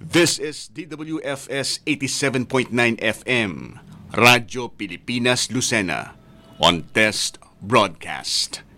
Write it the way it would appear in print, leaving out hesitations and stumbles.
This is DWFS 87.9 FM, Radyo Pilipinas Lucena, on test broadcast.